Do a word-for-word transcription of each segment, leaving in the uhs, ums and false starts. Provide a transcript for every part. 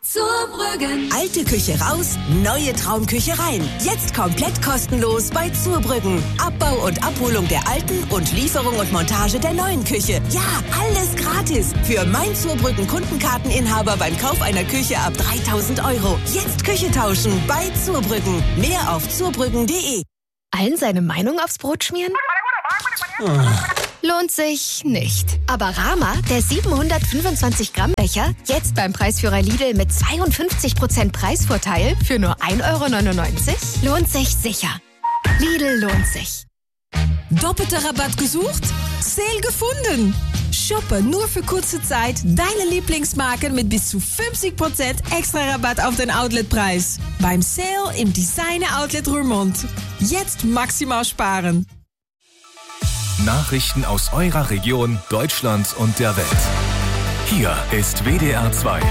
Zurbrüggen. Alte Küche raus, neue Traumküche rein. Jetzt komplett kostenlos bei Zurbrüggen. Abbau und Abholung der alten und Lieferung und Montage der neuen Küche. Ja, alles gratis. Für mein Zurbrüggen Kundenkarteninhaber beim Kauf einer Küche ab dreitausend Euro. Jetzt Küche tauschen bei Zurbrüggen. Mehr auf zurbrüggen punkt de. Allen seine Meinung aufs Brot schmieren? Lohnt sich nicht. Aber Rama, der siebenhundertfünfundzwanzig Gramm Becher, jetzt beim Preisführer Lidl mit zweiundfünfzig Prozent Preisvorteil für nur ein Euro neunundneunzig, lohnt sich sicher. Lidl lohnt sich. Doppelter Rabatt gesucht? Sale gefunden! Shoppe nur für kurze Zeit deine Lieblingsmarken mit bis zu fünfzig Prozent extra Rabatt auf den Outletpreis. Beim Sale im Designer Outlet Roermond. Jetzt maximal sparen. Nachrichten aus eurer Region, Deutschland und der Welt. Hier ist W D R zwei.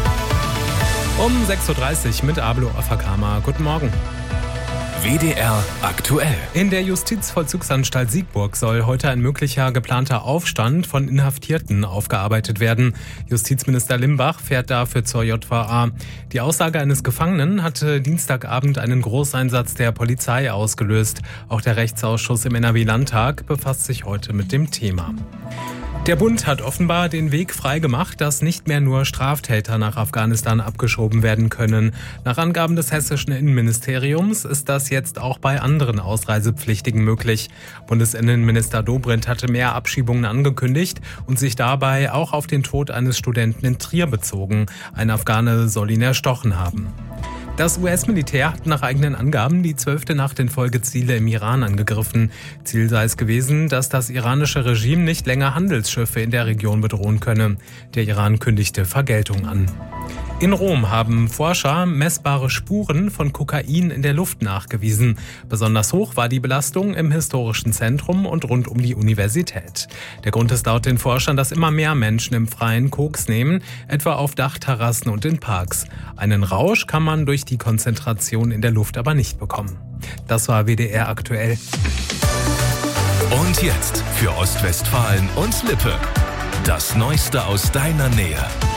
Um sechs Uhr dreißig mit Ablo Afakama. Guten Morgen. W D R aktuell. In der Justizvollzugsanstalt Siegburg soll heute ein möglicher geplanter Aufstand von Inhaftierten aufgearbeitet werden. Justizminister Limbach fährt dafür zur J V A. Die Aussage eines Gefangenen hatte Dienstagabend einen Großeinsatz der Polizei ausgelöst. Auch der Rechtsausschuss im N R W-Landtag befasst sich heute mit dem Thema. Der Bund hat offenbar den Weg freigemacht, dass nicht mehr nur Straftäter nach Afghanistan abgeschoben werden können. Nach Angaben des hessischen Innenministeriums ist das jetzt auch bei anderen Ausreisepflichtigen möglich. Bundesinnenminister Dobrindt hatte mehr Abschiebungen angekündigt und sich dabei auch auf den Tod eines Studenten in Trier bezogen. Ein Afghane soll ihn erstochen haben. Das U S-Militär hat nach eigenen Angaben die zwölfte Nacht in Folge Ziele im Iran angegriffen. Ziel sei es gewesen, dass das iranische Regime nicht länger Handelsschiffe in der Region bedrohen könne. Der Iran kündigte Vergeltung an. In Rom haben Forscher messbare Spuren von Kokain in der Luft nachgewiesen. Besonders hoch war die Belastung im historischen Zentrum und rund um die Universität. Der Grund ist laut den Forschern, dass immer mehr Menschen im Freien Koks nehmen, etwa auf Dachterrassen und in Parks. Einen Rausch kann man durch die Konzentration in der Luft aber nicht bekommen. Das war W D R aktuell. Und jetzt für Ostwestfalen und Lippe. Das Neueste aus deiner Nähe.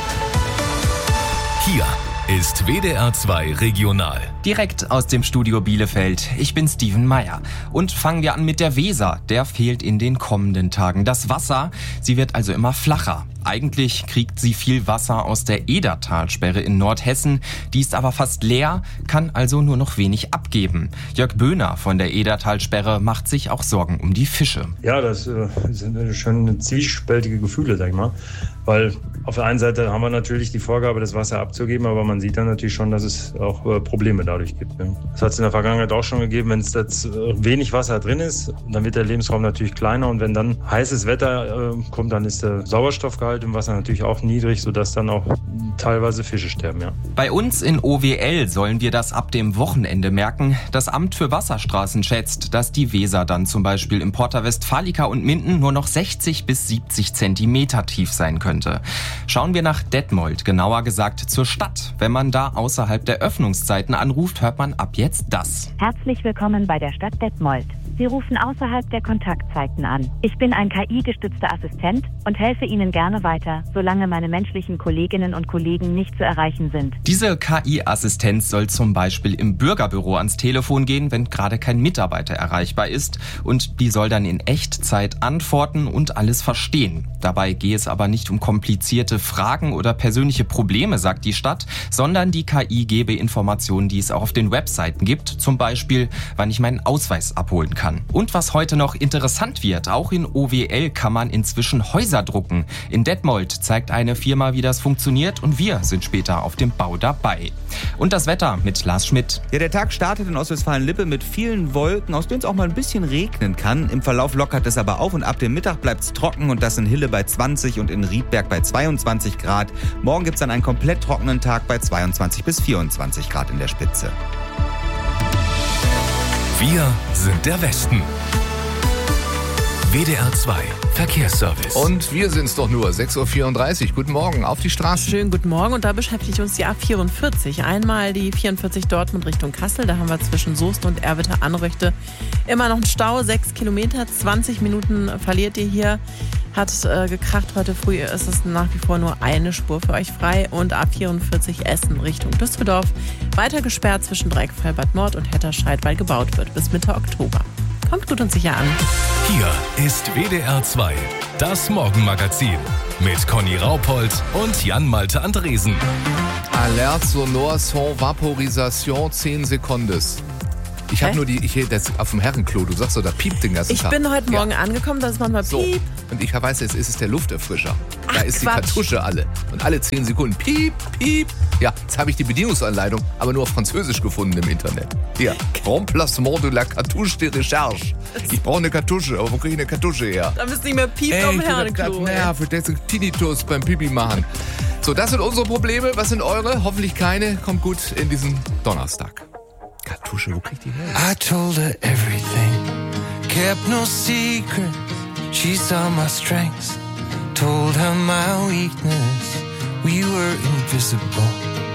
Hier ist W D R zwei Regional. Direkt aus dem Studio Bielefeld. Ich bin Steven Meyer. Und fangen wir an mit der Weser. Der fehlt in den kommenden Tagen. Das Wasser, sie wird also immer flacher. Eigentlich kriegt sie viel Wasser aus der Edertalsperre in Nordhessen. Die ist aber fast leer, kann also nur noch wenig abgeben. Jörg Böhner von der Edertalsperre macht sich auch Sorgen um die Fische. Ja, das äh, sind schon zwiespältige Gefühle, sag ich mal. Weil auf der einen Seite haben wir natürlich die Vorgabe, das Wasser abzugeben, aber man sieht dann natürlich schon, dass es auch äh, Probleme dadurch gibt. Ne? Das hat es in der Vergangenheit auch schon gegeben, wenn es jetzt äh, wenig Wasser drin ist, dann wird der Lebensraum natürlich kleiner und wenn dann heißes Wetter äh, kommt, dann ist der Sauerstoffgehalt im Wasser natürlich auch niedrig, sodass dann auch teilweise Fische sterben. Ja. Bei uns in O W L sollen wir das ab dem Wochenende merken. Das Amt für Wasserstraßen schätzt, dass die Weser dann zum Beispiel im Porta Westfalica und Minden nur noch sechzig bis siebzig Zentimeter tief sein könnte. Schauen wir nach Detmold, genauer gesagt zur Stadt. Wenn man da außerhalb der Öffnungszeiten anruft, hört man ab jetzt das. Herzlich willkommen bei der Stadt Detmold. Sie rufen außerhalb der Kontaktzeiten an. Ich bin ein K I-gestützter Assistent und helfe Ihnen gerne weiter, solange meine menschlichen Kolleginnen und Kollegen nicht zu erreichen sind. Diese K I-Assistenz soll zum Beispiel im Bürgerbüro ans Telefon gehen, wenn gerade kein Mitarbeiter erreichbar ist. Und die soll dann in Echtzeit antworten und alles verstehen. Dabei gehe es aber nicht um komplizierte Fragen oder persönliche Probleme, sagt die Stadt, sondern die K I gebe Informationen, die es auch auf den Webseiten gibt. Zum Beispiel, wann ich meinen Ausweis abholen kann. Und was heute noch interessant wird, auch in O W L kann man inzwischen Häuser drucken. In Detmold zeigt eine Firma, wie das funktioniert und wir sind später auf dem Bau dabei. Und das Wetter mit Lars Schmidt. Ja, der Tag startet in Ostwestfalen-Lippe mit vielen Wolken, aus denen es auch mal ein bisschen regnen kann. Im Verlauf lockert es aber auf und ab dem Mittag bleibt es trocken und das in Hille bei zwanzig und in Riedberg bei zweiundzwanzig Grad. Morgen gibt es dann einen komplett trockenen Tag bei zweiundzwanzig bis vierundzwanzig Grad in der Spitze. Wir sind der Westen. W D R zwei Verkehrsservice. Und wir sind's doch nur, sechs Uhr vierunddreißig. Guten Morgen, auf die Straße. Schönen guten Morgen und da beschäftigt uns die A vierundvierzig. Einmal die vierundvierzig Dortmund Richtung Kassel. Da haben wir zwischen Soest und Erwitter Anröchte immer noch einen Stau. Sechs Kilometer, zwanzig Minuten verliert ihr hier. Hat äh, gekracht heute früh. Ist es nach wie vor nur eine Spur für euch frei. Und A vierundvierzig Essen Richtung Düsseldorf. Weiter gesperrt zwischen Dreieckfeld Bad Nord und Hetterscheid, weil gebaut wird bis Mitte Oktober. Kommt gut und sicher an. Hier ist W D R zwei, das Morgenmagazin mit Conny Raupold und Jan-Malte Andresen. Alert sonore sans vaporisation, zehn Sekunden. Ich habe nur die, ich das auf dem Herrenklo, du sagst so, da piept den ganzen Ich Tag. bin heute Morgen ja. angekommen, dass es manchmal so. piep. Und ich weiß, jetzt ist es der Lufterfrischer. Ach, da ist die Quatsch. Kartusche alle. Und alle zehn Sekunden piep, piep. Ja, jetzt habe ich die Bedienungsanleitung, aber nur auf Französisch gefunden im Internet. Hier, Remplacement de la Cartouche de Recharge. Ich brauche eine Kartusche, aber wo kriege ich eine Kartusche her? Da müsst ihr nicht mehr piept Ey, auf dem ich bin Herrenklo. grad nervig, das ist Tinnitus beim Pipi machen. So, das sind unsere Probleme. Was sind eure? Hoffentlich keine. Kommt gut in diesen Donnerstag. Kartusche, wo kriegt die her? I told her everything, kept no secret. She saw my strengths, told her my weakness. We were invisible.